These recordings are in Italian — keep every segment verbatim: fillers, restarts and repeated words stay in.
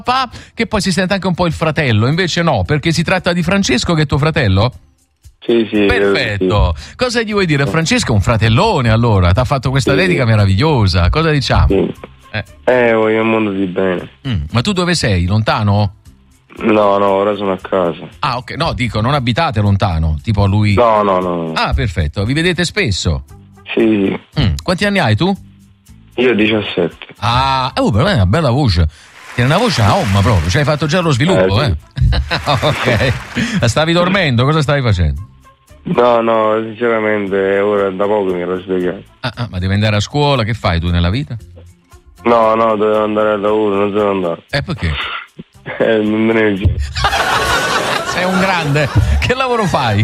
papà, che poi si sente anche un po' il fratello, invece no, perché si tratta di Francesco che è tuo fratello? Sì, sì. Perfetto. Sì. Cosa gli vuoi dire? Francesco è un fratellone, allora, ti ha fatto questa sì. dedica meravigliosa. Cosa diciamo? Sì. Eh, eh voglio il mondo di bene. Mm, ma tu dove sei? Lontano? No, no, ora sono a casa. Ah, ok, no, dico, non abitate lontano, tipo lui. No, no, no. Ah, perfetto, vi vedete spesso? Sì, sì. Mm, quanti anni hai tu? Io diciassette. Ah, oh, però è una bella voce. Tiene una voce a omma proprio, ci hai fatto già lo sviluppo, eh? Sì. eh? Ok. Stavi dormendo, cosa stavi facendo? No, no, sinceramente ora da poco mi ero svegliato. Ah, ah, ma devi andare a scuola, che fai tu nella vita? No, no, dovevo andare al lavoro, non devo andare. E eh, perché? Eh, non me ne dico. Sei un grande. Che lavoro fai?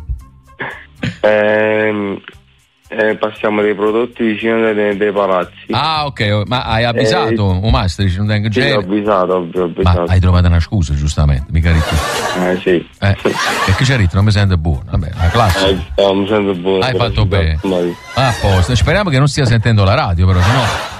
Eh, eh, passiamo dei prodotti vicino dei, dei palazzi. Ah, ok, ma hai avvisato eh, un master? Sì, ho avvisato, ovvio, ho avvisato. Ma hai trovato una scusa, giustamente, mica ritto. Eh, sì. Eh, perché c'è ritto, non mi sente buono. Vabbè, la classe. Eh, no, mi sento buono. Hai fatto bene. Mai. Ah, a posto. Speriamo che non stia sentendo la radio, però, sennò.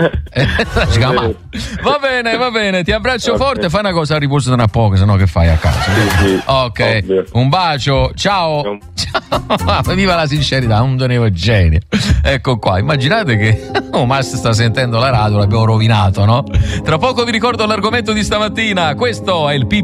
Va bene, va bene, ti abbraccio okay. forte, fai una cosa, riposa tra poco, sennò che fai a casa? Sì, sì. Ok, ovvio. Un bacio, ciao. Ciao. Viva la sincerità, un donevo genio. Ecco qua, immaginate che oh, Mas sta sentendo la radio, l'abbiamo rovinato, no? Tra poco vi ricordo l'argomento di stamattina, questo è il P